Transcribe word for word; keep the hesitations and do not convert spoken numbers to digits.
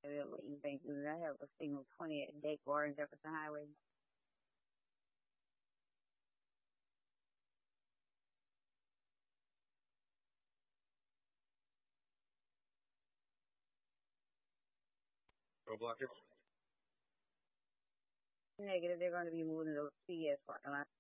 Jacksonville or anything. Do not have a single twenty at Dake or in Jefferson Highway. Roblox. Negative, they're going to be moving to those C S parking lots.